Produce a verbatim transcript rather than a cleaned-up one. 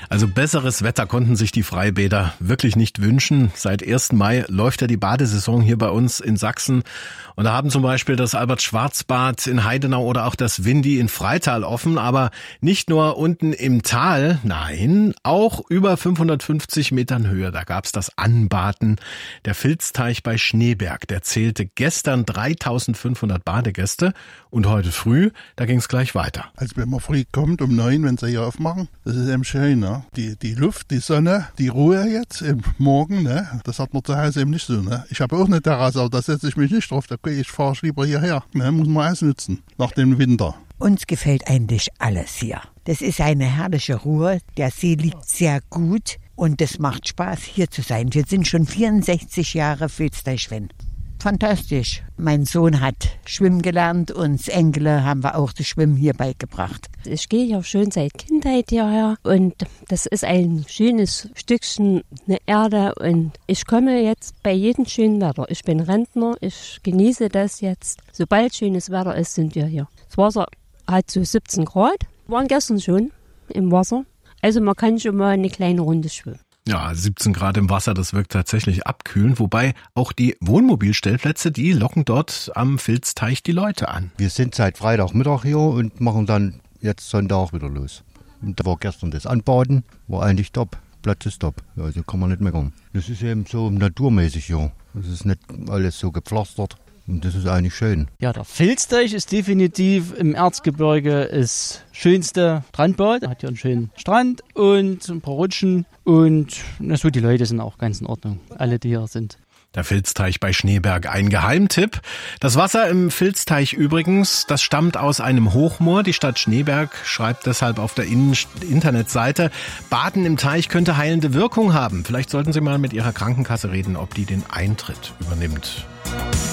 Also besseres Wetter konnten sich die Freibäder wirklich nicht wünschen. Seit ersten Mai läuft ja die Badesaison hier bei uns in Sachsen. Und da haben zum Beispiel das Albert-Schwarz-Bad in Heidenau oder auch das Windy in Freital offen. Aber nicht nur unten im Tal, nein, auch über fünfhundertfünfzig Metern Höhe. Da gab's das Anbaden. Der Filzteich bei Schneeberg, der zählte gestern dreitausendfünfhundert Badegäste. Und heute früh, da ging's gleich weiter. Also wenn man früh kommt, um neun, wenn sie hier aufmachen, das ist eben schön, ne? Die, die Luft, die Sonne, die Ruhe jetzt im Morgen, ne? Das hat man zu Hause eben nicht so, ne? Ich habe auch eine Terrasse, aber da setze ich mich nicht drauf. Da ich fahre lieber hierher, ne? Muss man ausnutzen, nach dem Winter. Uns gefällt eigentlich alles hier. Das ist eine herrliche Ruhe. Der See liegt sehr gut und es macht Spaß, hier zu sein. Wir sind schon vierundsechzig Jahre Filzteich-Fan. Fantastisch. Mein Sohn hat schwimmen gelernt, uns Enkel haben wir auch das Schwimmen hier beigebracht. Ich gehe ja schon seit Kindheit hierher und das ist ein schönes Stückchen eine Erde und ich komme jetzt bei jedem schönen Wetter. Ich bin Rentner, ich genieße das jetzt. Sobald schönes Wetter ist, sind wir hier. Das Wasser hat so siebzehn Grad, waren gestern schon im Wasser. Also man kann schon mal eine kleine Runde schwimmen. Ja, siebzehn Grad im Wasser, das wirkt tatsächlich abkühlend, wobei auch die Wohnmobilstellplätze, die locken dort am Filzteich die Leute an. Wir sind seit Freitagmittag hier und machen dann jetzt Sonntag wieder los. Und da war gestern das Anbaden, war eigentlich top, Platz ist top, also kann man nicht meckern. Das ist eben so naturmäßig hier, das ist nicht alles so gepflastert. Und das ist eigentlich schön. Ja, der Filzteich ist definitiv im Erzgebirge das schönste Strandbad. Hat hier einen schönen Strand und ein paar Rutschen. Und na so, die Leute sind auch ganz in Ordnung, alle, die hier sind. Der Filzteich bei Schneeberg, ein Geheimtipp. Das Wasser im Filzteich übrigens, das stammt aus einem Hochmoor. Die Stadt Schneeberg schreibt deshalb auf der Internetseite, Baden im Teich könnte heilende Wirkung haben. Vielleicht sollten Sie mal mit Ihrer Krankenkasse reden, ob die den Eintritt übernimmt.